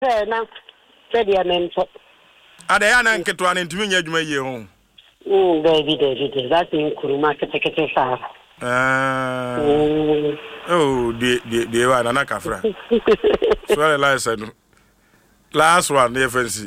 na said ya mentor. Adayana nketo an ntumi nya adwuma yie ho. Baby. That's in Kuruma kete sa. Oh, the one na kafra. So la said. Last one, the FNC.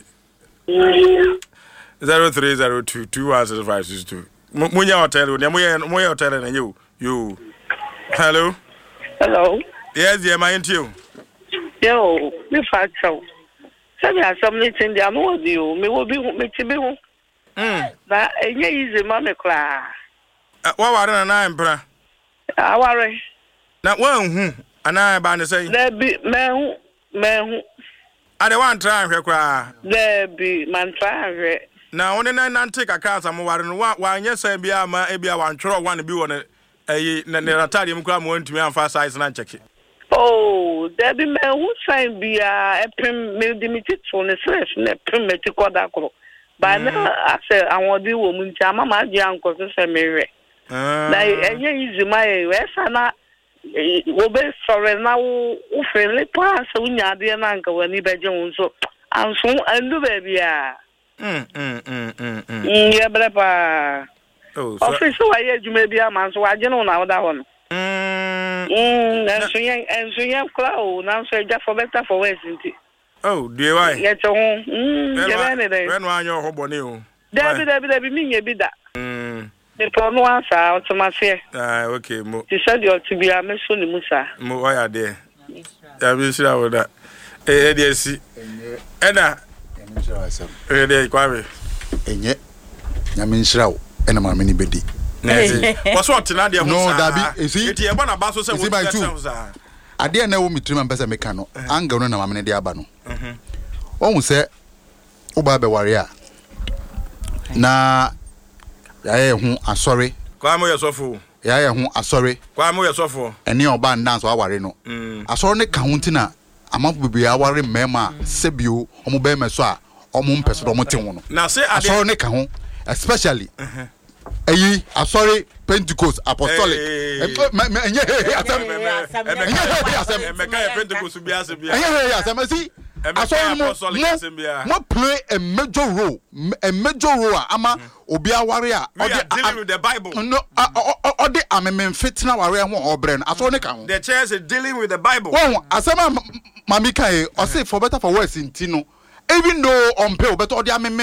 0302216562. Munya hotel, Munya hotel and you. Hello. Yes, dear, my into. Yo, me fat so. Say I something there no you. Me will be me to be. That easy mommy cry. What are na empra? I worry. Na one and I ban say. There be me. I don't want try cry. There be man try. Now only nine take a car some warren one yes and be a ma ebia one tro one be on a natarium cram went to me and fast size and check it. Oh, there be men who sign be a prim limited on the slash net primitive codacro. But now I said I want the woman jama my uncle to say me. Like easy my west and I will be sorry now who friendly pass when you're the uncle when you be Jones so I'm so and do baby. Yeah, brother. Oh, official, you may be a man, so I don't know that one. And so young cloud, now say just for better for West. Oh, dear, I get home. When are your hobby? There be me a bit that. The problem was out to my fear. Okay, Mo. You said you ought to be a Messon Musa. Mo, why are there? I will sure with that. Yes, Edna. Quavi. And yet, I mean, shroud, and I'm many bedi. What's what tonight? No, Dabby, is he? It's one about to say by 2. I dare know me to remember Mecano. I'm going to Mamma Diabano. Almost say, Obabe warrior. Na, I'm sorry. Quamo yourself. I'm sorry. Quamo yourself. And your band dance or warino. I saw the countina. I'm up with be our mema, Sebu, Omobema Swa, or Mumpes or Motion. Now say I saw Nick home, especially. I'm sorry, Pentecost Apostolic. I saw play a major role, Ama Obia warrior. Dealing with the Bible. No, or the Amen Fitna warrior or Bren. I saw the chairs is dealing with the Bible. Oh, I said, Mamika, or say for better for worse in Tino. Even though on pay better, the